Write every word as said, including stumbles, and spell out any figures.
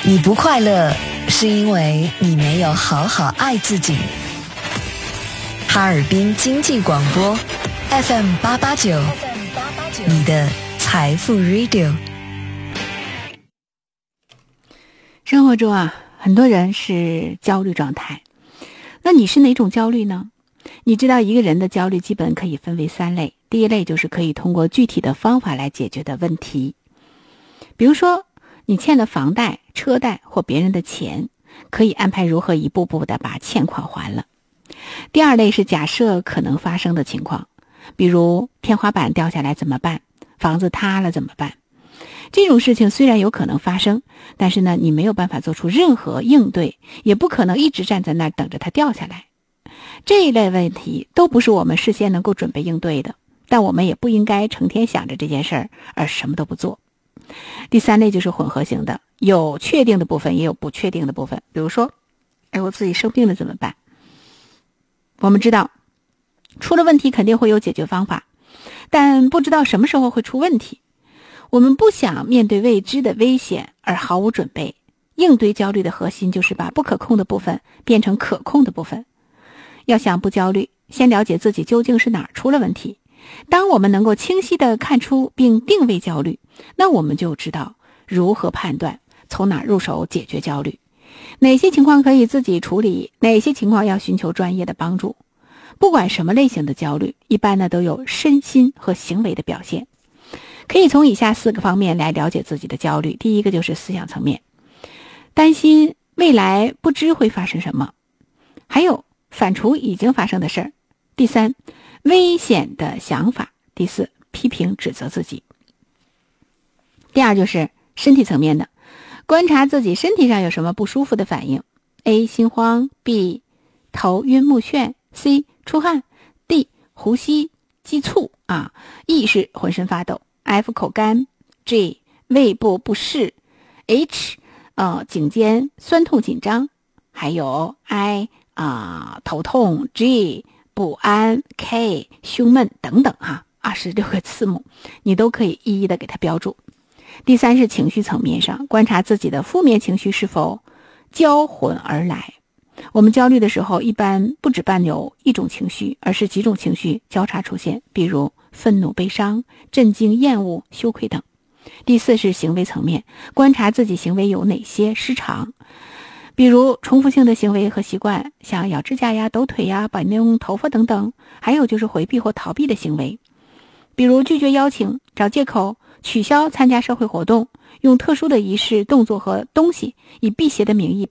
你不快乐，是因为你没有好好爱自己。哈尔滨经济广播 F M 八八九，你的财富 Radio。 生活中啊，很多人是焦虑状态。那你是哪种焦虑呢？你知道一个人的焦虑基本可以分为三类。第一类就是可以通过具体的方法来解决的问题。比如说，你欠了房贷、车贷或别人的钱，可以安排如何一步步的把欠款还了。第二类是假设可能发生的情况，比如天花板掉下来怎么办？房子塌了怎么办？这种事情虽然有可能发生，但是呢，你没有办法做出任何应对，也不可能一直站在那儿等着它掉下来。这一类问题都不是我们事先能够准备应对的，但我们也不应该成天想着这件事儿而什么都不做。第三类就是混合型的，有确定的部分也有不确定的部分。比如说，哎，我自己生病了怎么办？我们知道出了问题肯定会有解决方法，但不知道什么时候会出问题。我们不想面对未知的危险而毫无准备。应对焦虑的核心就是把不可控的部分变成可控的部分。要想不焦虑，先了解自己究竟是哪儿出了问题。当我们能够清晰地看出并定位焦虑，那我们就知道如何判断，从哪儿入手解决焦虑，哪些情况可以自己处理，哪些情况要寻求专业的帮助。不管什么类型的焦虑，一般呢都有身心和行为的表现。可以从以下四个方面来了解自己的焦虑。第一个就是思想层面，担心未来不知会发生什么，还有反刍已经发生的事儿。第三，危险的想法。第四，批评指责自己。第二就是身体层面的，观察自己身体上有什么不舒服的反应。 A 心慌， B 头晕目眩， C 出汗， D 呼吸急促啊 E 是浑身发抖， F 口干， G 胃部不适， H 呃颈肩酸痛紧张，还有 I 啊、呃、头痛， G 不安， K 胸闷等等哈，二十六个字母你都可以一一的给它标注。第三是情绪层面上，观察自己的负面情绪是否交混而来。我们焦虑的时候一般不只伴有一种情绪，而是几种情绪交叉出现，比如愤怒、悲伤、震惊、厌恶、羞愧等。第四是行为层面，观察自己行为有哪些失常，比如重复性的行为和习惯，像咬指甲呀、抖腿呀、摆弄头发等等。还有就是回避或逃避的行为，比如拒绝邀请、找借口、取消参加社会活动，用特殊的仪式、动作和东西以辟邪的名义